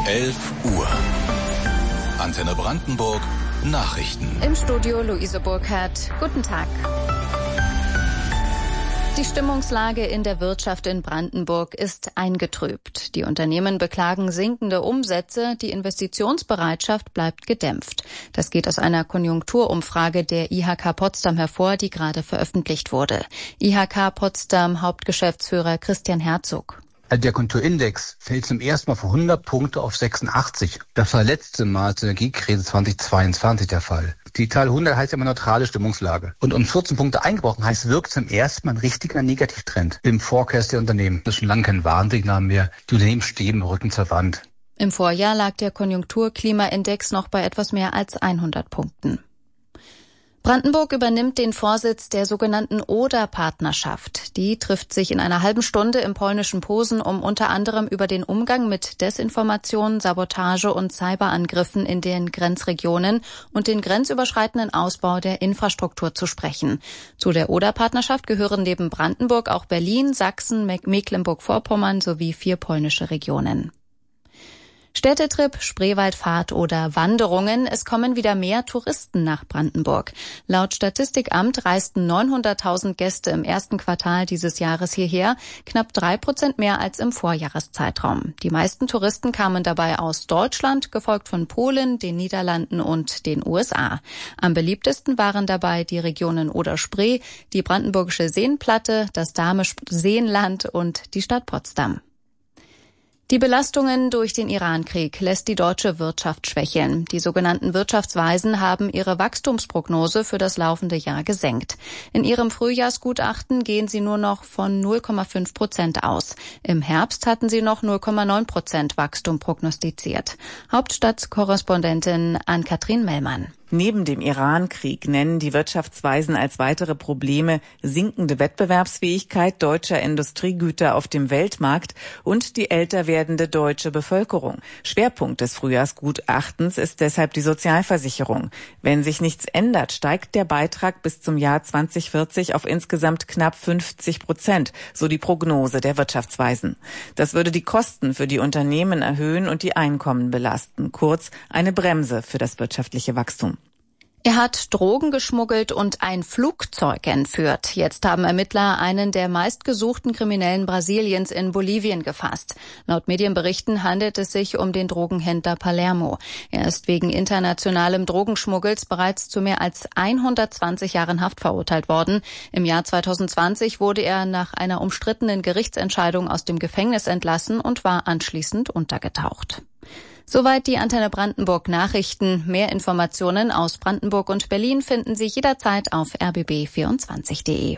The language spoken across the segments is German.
11 Uhr. Antenne Brandenburg, Nachrichten. Im Studio Luise Burkhardt. Guten Tag. Die Stimmungslage in der Wirtschaft in Brandenburg ist eingetrübt. Die Unternehmen beklagen sinkende Umsätze, die Investitionsbereitschaft bleibt gedämpft. Das geht aus einer Konjunkturumfrage der IHK Potsdam hervor, die gerade veröffentlicht wurde. IHK Potsdam Hauptgeschäftsführer Christian Herzog. Der Konjunkturindex fällt zum ersten Mal von 100 Punkte auf 86. Das war letzte Mal zur Energiekrise 2022 der Fall. Die Zahl 100 heißt ja immer neutrale Stimmungslage. Und um 14 Punkte eingebrochen heißt, wirkt zum ersten Mal ein richtiger Negativtrend im Forecast der Unternehmen. Das ist schon lange kein Warnsignal mehr. Die Unternehmen stehen im Rücken zur Wand. Im Vorjahr lag der Konjunkturklimaindex noch bei etwas mehr als 100 Punkten. Brandenburg übernimmt den Vorsitz der sogenannten Oder-Partnerschaft. Die trifft sich in einer halben Stunde im polnischen Posen, um unter anderem über den Umgang mit Desinformation, Sabotage und Cyberangriffen in den Grenzregionen und den grenzüberschreitenden Ausbau der Infrastruktur zu sprechen. Zu der Oder-Partnerschaft gehören neben Brandenburg auch Berlin, Sachsen, Mecklenburg-Vorpommern sowie 4 polnische Regionen. Städtetrip, Spreewaldfahrt oder Wanderungen. Es kommen wieder mehr Touristen nach Brandenburg. Laut Statistikamt reisten 900.000 Gäste im ersten Quartal dieses Jahres hierher, knapp 3% mehr als im Vorjahreszeitraum. Die meisten Touristen kamen dabei aus Deutschland, gefolgt von Polen, den Niederlanden und den USA. Am beliebtesten waren dabei die Regionen Oder-Spree, die Brandenburgische Seenplatte, das Dahmische Seenland und die Stadt Potsdam. Die Belastungen durch den Irankrieg lässt die deutsche Wirtschaft schwächeln. Die sogenannten Wirtschaftsweisen haben ihre Wachstumsprognose für das laufende Jahr gesenkt. In ihrem Frühjahrsgutachten gehen sie nur noch von 0,5% aus. Im Herbst hatten sie noch 0,9% Wachstum prognostiziert. Hauptstadtkorrespondentin Ann-Kathrin Mellmann. Neben dem Irankrieg nennen die Wirtschaftsweisen als weitere Probleme sinkende Wettbewerbsfähigkeit deutscher Industriegüter auf dem Weltmarkt und die älter werdende deutsche Bevölkerung. Schwerpunkt des Frühjahrsgutachtens ist deshalb die Sozialversicherung. Wenn sich nichts ändert, steigt der Beitrag bis zum Jahr 2040 auf insgesamt knapp 50%, so die Prognose der Wirtschaftsweisen. Das würde die Kosten für die Unternehmen erhöhen und die Einkommen belasten. Kurz, eine Bremse für das wirtschaftliche Wachstum. Er hat Drogen geschmuggelt und ein Flugzeug entführt. Jetzt haben Ermittler einen der meistgesuchten Kriminellen Brasiliens in Bolivien gefasst. Laut Medienberichten handelt es sich um den Drogenhändler Palermo. Er ist wegen internationalem Drogenschmuggels bereits zu mehr als 120 Jahren Haft verurteilt worden. Im Jahr 2020 wurde er nach einer umstrittenen Gerichtsentscheidung aus dem Gefängnis entlassen und war anschließend untergetaucht. Soweit die Antenne Brandenburg Nachrichten. Mehr Informationen aus Brandenburg und Berlin finden Sie jederzeit auf rbb24.de.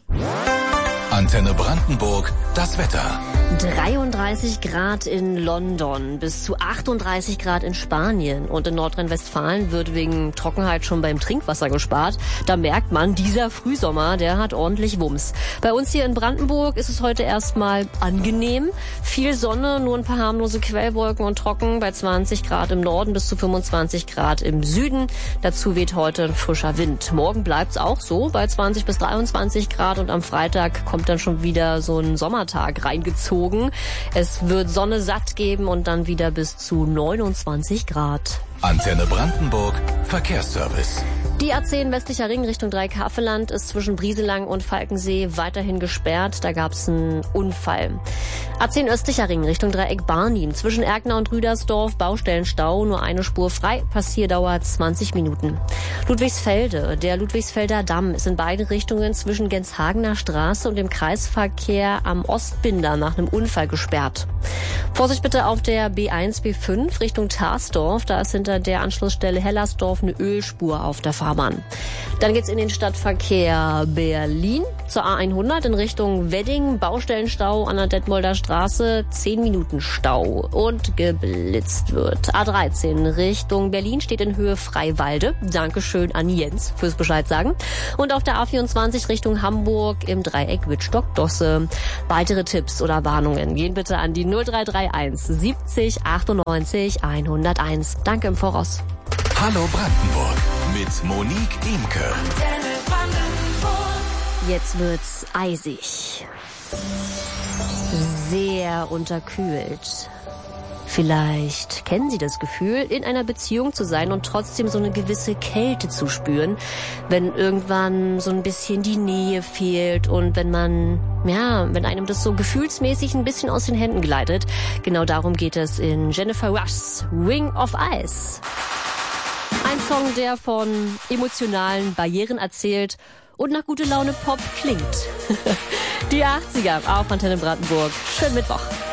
Antenne Brandenburg, das Wetter. 33 Grad in London, bis zu 38 Grad in Spanien und in Nordrhein-Westfalen wird wegen Trockenheit schon beim Trinkwasser gespart. Da merkt man, dieser Frühsommer, der hat ordentlich Wumms. Bei uns hier in Brandenburg ist es heute erstmal angenehm. Viel Sonne, nur ein paar harmlose Quellwolken und trocken bei 20 Grad im Norden bis zu 25 Grad im Süden. Dazu weht heute ein frischer Wind. Morgen bleibt's auch so bei 20 bis 23 Grad und am Freitag kommt dann schon wieder so ein Sommertag reingezogen. Es wird Sonne satt geben und dann wieder bis zu 29 Grad. Antenne Brandenburg, Verkehrsservice. Die A10 westlicher Ring Richtung Dreieckhaveland ist zwischen Brieselang und Falkensee weiterhin gesperrt. Da gab es einen Unfall. A10 östlicher Ring Richtung Dreieck Barnim. Zwischen Erkner und Rüdersdorf Baustellenstau, nur eine Spur frei. Passierdauer 20 Minuten. Ludwigsfelde. Der Ludwigsfelder Damm ist in beiden Richtungen zwischen Genshagener Straße und dem Kreisverkehr am Ostbinder nach einem Unfall gesperrt. Vorsicht bitte auf der B1, B5 Richtung Tarsdorf. Da ist hinter der Anschlussstelle Hellersdorf eine Ölspur auf der Fahrbahn. Dann geht's in den Stadtverkehr Berlin zur A100 in Richtung Wedding. Baustellenstau an der Detmolder Straße, 10 Minuten Stau und geblitzt wird. A13 Richtung Berlin steht in Höhe Freiwalde. Dankeschön an Jens fürs Bescheid sagen. Und auf der A24 Richtung Hamburg im Dreieck Wittstock-Dosse. Weitere Tipps oder Warnungen gehen bitte an die 0331 70 98 101. Danke im Voraus. Hallo Brandenburg mit Monique Imke. Jetzt wird's eisig. Sehr unterkühlt. Vielleicht kennen Sie das Gefühl, in einer Beziehung zu sein und trotzdem so eine gewisse Kälte zu spüren, wenn irgendwann so ein bisschen die Nähe fehlt und wenn einem das so gefühlsmäßig ein bisschen aus den Händen gleitet. Genau darum geht es in Jennifer Rushs Ring of Ice. Ein Song, der von emotionalen Barrieren erzählt und nach gute Laune Pop klingt. Die 80er auf Antenne Brandenburg. Schönen Mittwoch.